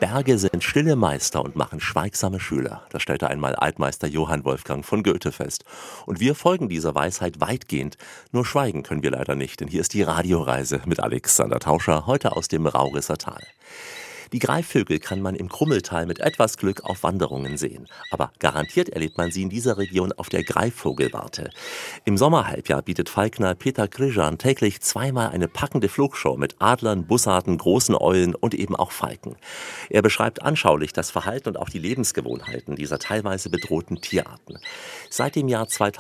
Berge sind stille Meister und machen schweigsame Schüler. Das stellte einmal Altmeister Johann Wolfgang von Goethe fest. Und wir folgen dieser Weisheit weitgehend. Nur schweigen können wir leider nicht, denn hier ist die Radioreise mit Alexander Tauscher, heute aus dem Raurisser Tal. Die Greifvögel kann man im Krummeltal mit etwas Glück auf Wanderungen sehen. Aber garantiert erlebt man sie in dieser Region auf der Greifvogelwarte. Im Sommerhalbjahr bietet Falkner Peter Križan täglich zweimal eine packende Flugshow mit Adlern, Bussarden, großen Eulen und eben auch Falken. Er beschreibt anschaulich das Verhalten und auch die Lebensgewohnheiten dieser teilweise bedrohten Tierarten. Seit dem Jahr 2000